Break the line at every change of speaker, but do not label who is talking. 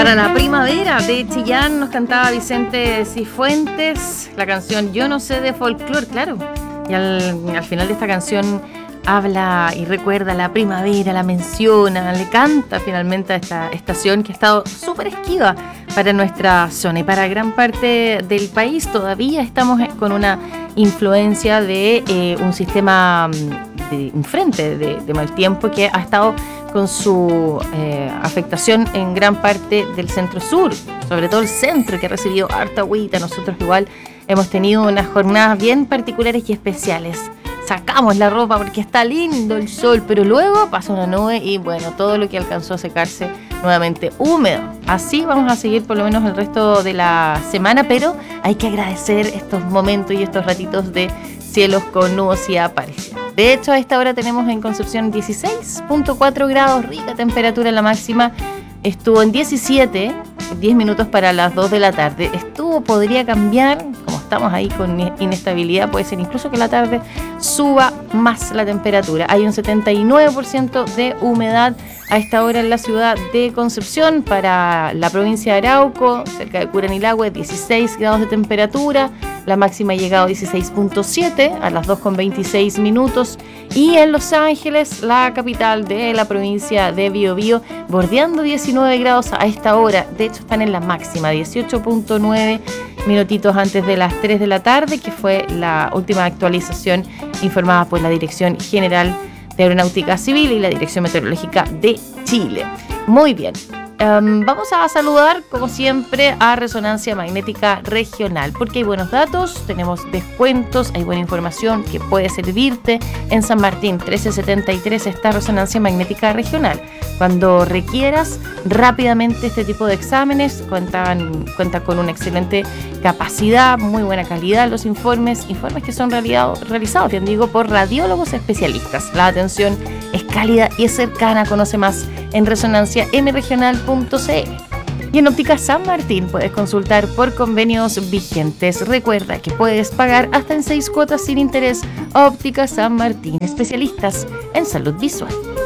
Para la primavera de Chillán nos cantaba Vicente Cifuentes la canción Yo no sé de folclore, claro. Y al final de esta canción habla y recuerda la primavera, la menciona, le canta finalmente a esta estación que ha estado súper esquiva para nuestra zona y para gran parte del país. Todavía estamos con una influencia de un sistema, de un frente de mal tiempo que ha estado con su afectación en gran parte del centro-sur, sobre todo el centro, que ha recibido harta agüita. Nosotros igual hemos tenido unas jornadas bien particulares y especiales. Sacamos la ropa porque está lindo el sol, pero luego pasa una nube y bueno, todo lo que alcanzó a secarse nuevamente húmedo. Así vamos a seguir por lo menos el resto de la semana, pero hay que agradecer estos momentos y estos ratitos de cielos con nubosidad apareciendo. De hecho, a esta hora tenemos en Concepción 16.4 grados, rica temperatura. La máxima estuvo en 17, 10 minutos para las 2 de la tarde. Podría cambiar, como estamos ahí con inestabilidad, puede ser incluso que la tarde suba más la temperatura. Hay un 79% de humedad a esta hora en la ciudad de Concepción. Para la provincia de Arauco, cerca de Curanilahue, 16 grados de temperatura. La máxima ha llegado a 16.7 a las 2:26 minutos. Y en Los Ángeles, la capital de la provincia de Biobío, bordeando 19 grados a esta hora. De hecho, están en la máxima, 18.9 minutitos antes de las 3 de la tarde, que fue la última actualización informada por la Dirección General de Aeronáutica Civil y la Dirección Meteorológica de Chile. Muy bien. Vamos a saludar, como siempre, a Resonancia Magnética Regional, porque hay buenos datos, tenemos descuentos, hay buena información que puede servirte. En San Martín 1373 está Resonancia Magnética Regional. Cuando requieras rápidamente este tipo de exámenes, cuenta con una excelente capacidad, muy buena calidad los informes que son realizados, bien digo, por radiólogos especialistas. La atención es cálida y es cercana. Conoce más en resonanciamregional.cl. Y en Óptica San Martín puedes consultar por convenios vigentes. Recuerda que puedes pagar hasta en 6 cuotas sin interés. Óptica San Martín, especialistas en salud visual.